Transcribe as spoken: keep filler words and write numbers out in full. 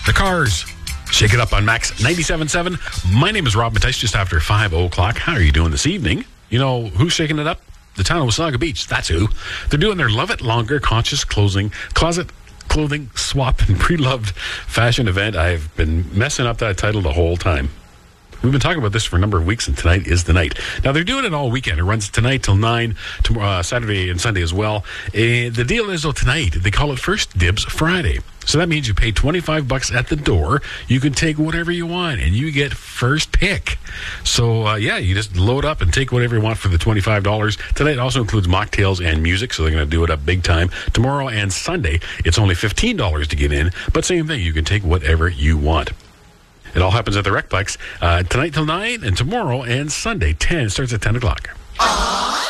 The Cars. Shake it up on Max ninety-seven point seven. My name is Rob Mattice, just after five o'clock. How are you doing this evening? You know who's shaking it up? The town of Wasaga Beach. That's who. They're doing their Love It Longer conscious closing closet clothing swap and pre-loved fashion event. I've been messing up that title the whole time. We've been talking about this for a number of weeks, and tonight is the night. Now, they're doing it all weekend. It runs tonight till nine, tomorrow, uh, Saturday and Sunday as well. Uh, the deal is, though, tonight, they call it First Dibs Friday. So that means you pay twenty-five bucks at the door. You can take whatever you want, and you get first pick. So, uh, yeah, you just load up and take whatever you want for the twenty-five dollars. Tonight also includes mocktails and music, so they're going to do it up big time. Tomorrow and Sunday, it's only fifteen dollars to get in, but same thing, you can take whatever you want. It all happens at the Recplex uh, tonight till nine, and tomorrow and Sunday ten. It starts at ten o'clock.